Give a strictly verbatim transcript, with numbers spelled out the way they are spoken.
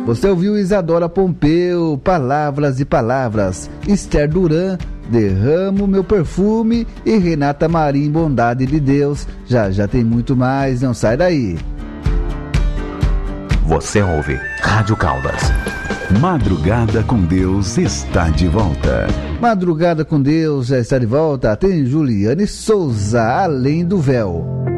Você ouviu Isadora Pompeu, Palavras e Palavras, Esther Duran, Derramo Meu Perfume e Renata Marim, Bondade de Deus. Já já tem muito mais, não sai daí. Você ouve Rádio Caldas. Madrugada com Deus está de volta. Madrugada com Deus já está de volta. Tem Juliane Souza, Além do Véu.